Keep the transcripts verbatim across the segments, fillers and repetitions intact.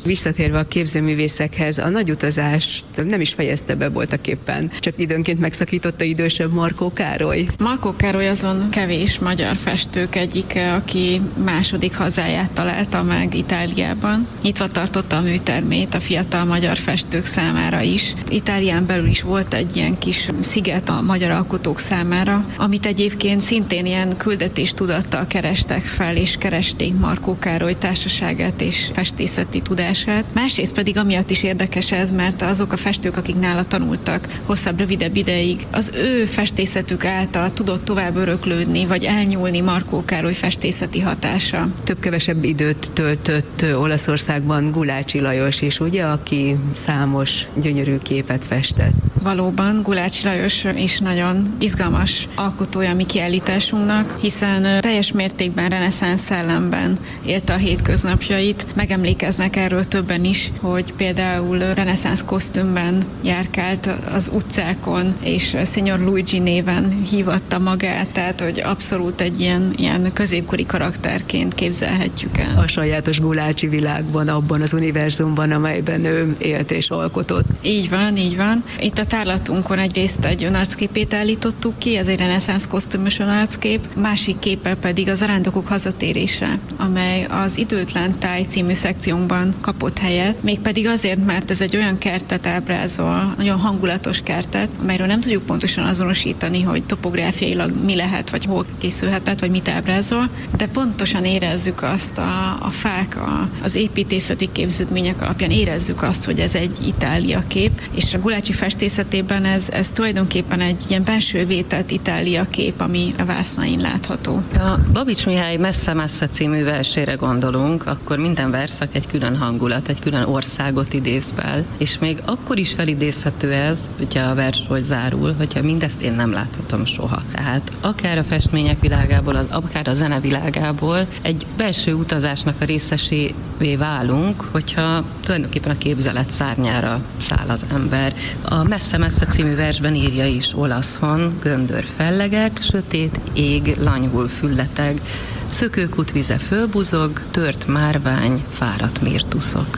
Visszatérve a képzőművészekhez, a nagy utazás nem is fejezte be voltaképpen, csak időnként megszakította idősebb Markó Károly. Markó Károly azon kevés magyar festők egyike, aki második hazáját találta meg Itáliában. Nyitva tartotta a műtermét a fiatal magyar festők számára is. Itálián belül is volt egy ilyen kis sziget a magyar alkotók számára, amit egyébként szintén ilyen küldetéstudattal kerestek fel, és keresték Markó Károly társaságát és festészeti tudását. Másrészt pedig amiatt is érdekes ez, mert azok a festők, akik nála tanultak hosszabb, rövidebb ideig, az ő festészetük által tudott tovább öröklődni, vagy elnyúlni Markó Károly festészeti hatása. Több-kevesebb időt töltött Olaszországban Gulácsi Lajos is, ugye, aki számos gyönyörű képet festett. Valóban, Gulácsi Lajos is nagyon izgalmas alkotója a mi kiállításunknak, hiszen teljes mértékben reneszánsz szellemben élte a hétköznapjait. Megemlékeznek erről többen is, hogy például reneszánsz kosztümben járkált az utcákon, és Signor Luigi néven hívatta magát, tehát hogy abszolút egy ilyen, ilyen középkori karakterként képzelhetjük el. A sajátos Gulácsi világban, abban az univerzumban, amelyben ő élt és alkotott. Így van, így van. Itt a tárlatunkon egyrészt egy önarcképét állítottuk ki, ez egy reneszánsz kosztümös önarckép, másik képe pedig a Zarándokok hazatérése, amely az Időtlen táj című szekciónkban kapott helyet, mégpedig azért, mert ez egy olyan kertet ábrázol, nagyon hangulatos kertet, amelyről nem tudjuk pontosan azonosítani, hogy topográfiailag mi lehet, vagy hol készülhetett, vagy mit ábrázol, de pontosan érezzük azt a, a fák, a, az építészeti képződmények alapján érezzük azt, hogy ez egy Itália kép, és a Gulácsi festészetében ez, ez tulajdonképpen egy ilyen belső vételt Itália kép, ami a vásznain látható. A Babics Mihály Messze-messze című versére gondolunk, akkor minden verszak egy külön hangulat, egy külön országot idéz fel, és még akkor is felidézhető ez, hogyha a vers hogy zárul, hogyha mindezt én nem láthatom soha. Tehát akár a festmények világából, akár a zene világából egy belső utazásnak a részesévé válunk, hogyha tulajdonképpen a képzelet szárnyára száll az ember. A Messze-messze című versben írja is olaszon: göndör fellegek, sötét ég, lanyhul fülleteg, szökőkút vize fölbuzog, tört márvány, fáradt mértuszok.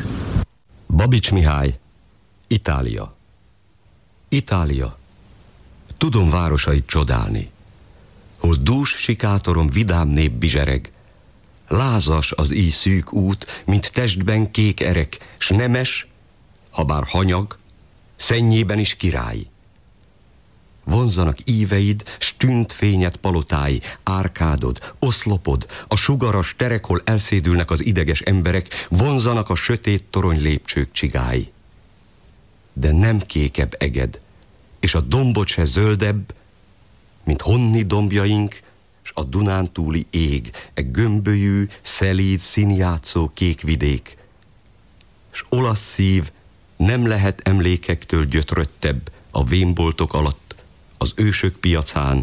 Babics Mihály, Itália. Itália. Tudom városait csodálni, hol dús sikátoron vidám nép bizsereg, lázas az íj szűk út, mint testben kék erek, s nemes, habár hanyag, szennyében is király. Vonzanak íveid, s tűnt fényed palotái, árkádod, oszlopod, a sugaras terek, hol elszédülnek az ideges emberek, vonzanak a sötét torony lépcsők csigái. De nem kékebb eged, és a dombod se zöldebb, mint honni dombjaink, s a Dunántúli ég, e gömbölyű, szelíd, színjátszó kék vidék. S olasz szív nem lehet emlékektől gyötröttebb a vénboltok alatt, az ősök piacán,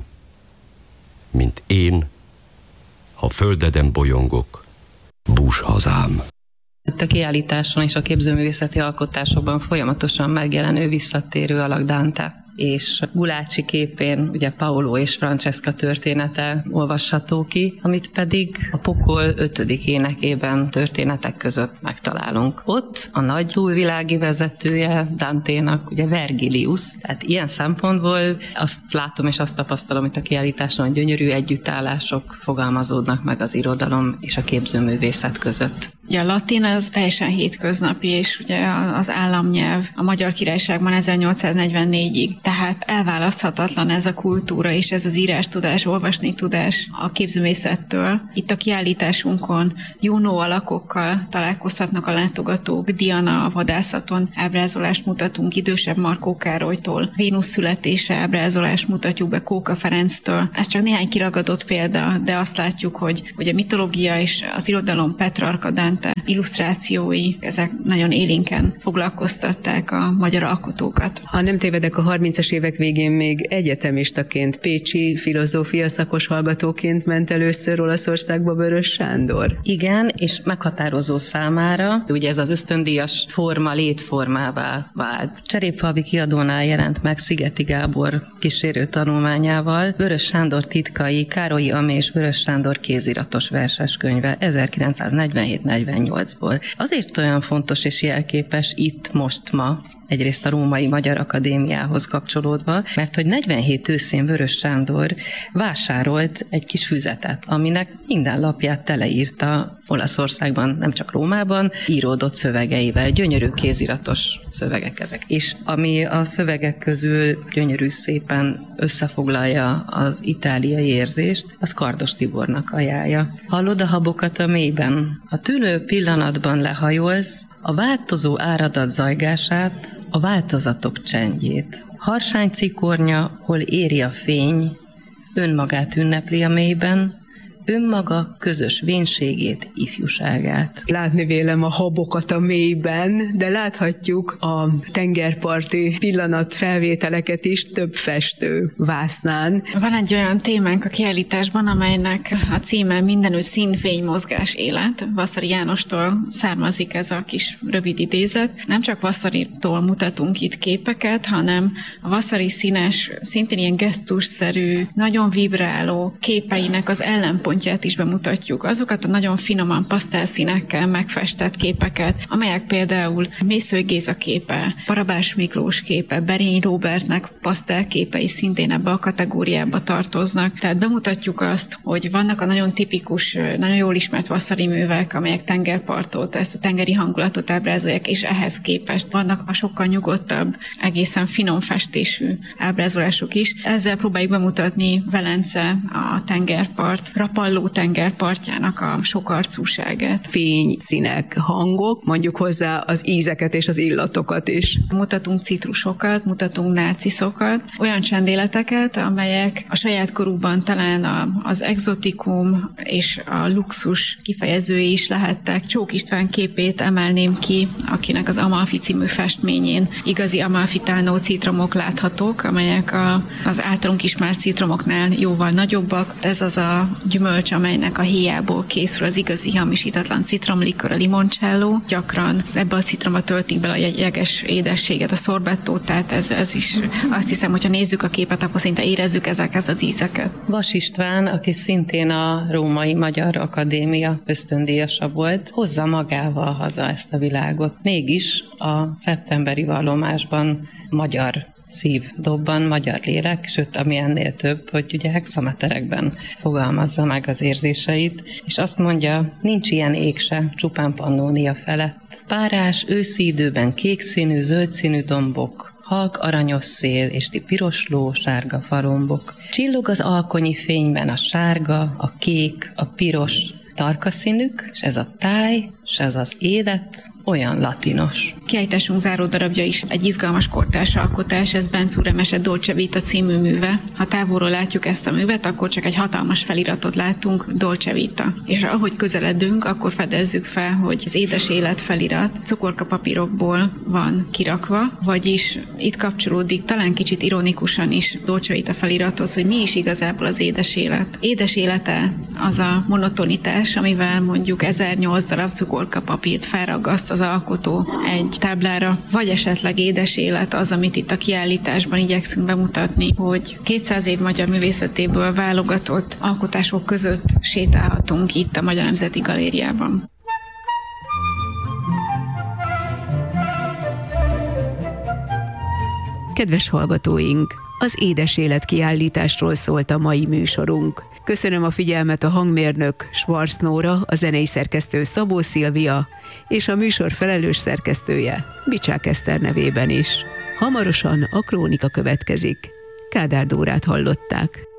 mint én, ha földeden bolyongok, bús hazám. A kiállításon és a képzőművészeti alkotásokban folyamatosan megjelenő visszatérő alak Dante, és Gulácsi képén ugye Paolo és Francesca története olvasható ki, amit pedig a Pokol ötödik énekében történetek között megtalálunk. Ott a nagy túlvilági vezetője Danténak ugye Vergilius, tehát ilyen szempontból azt látom és azt tapasztalom itt a kiállításon, hogy gyönyörű együttállások fogalmazódnak meg az irodalom és a képzőművészet között. Ugye a latin az teljesen hétköznapi, és ugye az államnyelv a Magyar Királyságban ezernyolcszáznegyvennégyig. Tehát elválaszthatatlan ez a kultúra és ez az írástudás, olvasni tudás a képzőművészettől. Itt a kiállításunkon Juno alakokkal találkozhatnak a látogatók, Diana a vadászaton ábrázolást mutatunk idősebb Markó Károlytól, Vénusz születése ábrázolást mutatjuk be Kóka Ferenctől. Ez csak néhány kiragadott példa, de azt látjuk, hogy, hogy a mitológia és az irodalom Petrarka Dante illusztrációi, ezek nagyon élénken foglalkoztatták a magyar alkotókat. Ha nem tévedek, a harmincas évek végén még egyetemistaként, pécsi filozófia szakos hallgatóként ment először Olaszországba Vörös Sándor. Igen, és meghatározó számára, ugye ez az ösztöndíjas forma létformává vált. Cserépfalvi kiadónál jelent meg Szigeti Gábor kísérő tanulmányával Vörös Sándor titkai, Károlyi Amé és Vörös Sándor kéziratos verseskönyve ezerkilencszáznegyvenhét negyvennyolcból. Azért olyan fontos és jelképes itt most ma, egyrészt a Római Magyar Akadémiához kapcsolódva, mert hogy negyvenhét őszén Vörös Sándor vásárolt egy kis füzetet, aminek minden lapját teleírta Olaszországban, nem csak Rómában, íródott szövegeivel, gyönyörű kéziratos szövegek ezek. És ami a szövegek közül gyönyörű szépen összefoglalja az itáliai érzést, az Kardos Tibornak ajánlja. Hallod a habokat a mélyben, a tűnő pillanatban lehajolsz, a változó áradat zajgását, a változatok csendjét. Harsány cikornya, hol éri a fény, önmagát ünnepli a mélyben, önmaga közös vénségét, ifjúságát. Látni vélem a habokat a mélyben, de láthatjuk a tengerparti pillanat felvételeket is több festő vásznán. Van egy olyan témánk a kiállításban, amelynek a címe Mindenütt színfény, mozgás, élet. Vasszary Jánostól származik ez a kis rövid idézet. Nem csak Vaszarytól mutatunk itt képeket, hanem a Vasary színes, szintén ilyen gesztusszerű, nagyon vibráló képeinek az ellenpontját is bemutatjuk. Azokat a nagyon finoman pasztelszínekkel megfestett képeket, amelyek például Mészöly Géza képe, Barabás Miklós képe, Berény Róbertnek pasztelképei szintén ebbe a kategóriába tartoznak. Tehát bemutatjuk azt, hogy vannak a nagyon tipikus, nagyon jól ismert Vasary művek, amelyek tengerpartot, ezt a tengeri hangulatot ábrázolják, és ehhez képest vannak a sokkal nyugodtabb, egészen finom festésű ábrázolások is. Ezzel próbáljuk bemutatni Velence, a tengerpart, Rapalló tengerpartjának a sokarcúságát. Fény, színek, hangok, mondjuk hozzá az ízeket és az illatokat is. Mutatunk citrusokat, mutatunk náciszokat, olyan csendéleteket, amelyek a saját korukban talán a, az exotikum és a luxus kifejezői is lehettek. Csók István képét emelném ki, akinek az Amalfi című festményén igazi amalfitánó citromok láthatók, amelyek a, az általunk ismert citromoknál jóval nagyobbak. Ez az a gyümölcs, amelynek a héjából készül az igazi hamisítatlan citromlikör, a limoncello. Gyakran ebbe a citromba töltik bele a jeges édességet, a szorbettót, tehát ez, ez is azt hiszem, hogyha nézzük a képet, akkor szinte érezzük ezeket az ízeket. Vas István, aki szintén a Római Magyar Akadémia ösztöndíjasa volt, hozza magával haza ezt a világot. Mégis a szeptemberi vallomásban magyar szív dobban, magyar lélek, sőt, ami ennél több, hogy ugye hexameterekben fogalmazza meg az érzéseit, és azt mondja, nincs ilyen ég se, csupán Pannónia felett. Párás, őszi időben kékszínű, zöldszínű dombok, halk aranyos szél, és ti piros ló, sárga farombok. Csillog az alkonyi fényben a sárga, a kék, a piros, tarka színük, és ez a táj, és ez az élet olyan latinos. Kiállításunk záró darabja is egy izgalmas kortárs alkotás, ez Benczúr Remese Dolce Vita című műve. Ha távolról látjuk ezt a művet, akkor csak egy hatalmas feliratot látunk, Dolce Vita. És ahogy közeledünk, akkor fedezzük fel, hogy az édes élet felirat cukorkapapírokból van kirakva, vagyis itt kapcsolódik talán kicsit ironikusan is Dolce Vita felirathoz, hogy mi is igazából az édes élet. Édes élete az a monotonitás, amivel mondjuk ezernyolc darab cukorkapapírt felraggaszt az alkotó egy táblára, vagy esetleg édes élet az, amit itt a kiállításban igyekszünk bemutatni, hogy kétszáz év magyar művészetéből válogatott alkotások között sétálhatunk itt a Magyar Nemzeti Galériában. Kedves hallgatóink! Az Édes Élet kiállításról szólt a mai műsorunk. Köszönöm a figyelmet a hangmérnök Schwarz Nóra, a zenei szerkesztő Szabó Szilvia és a műsor felelős szerkesztője Bicsák Eszter nevében is. Hamarosan a krónika következik. Kádár Dórát hallották.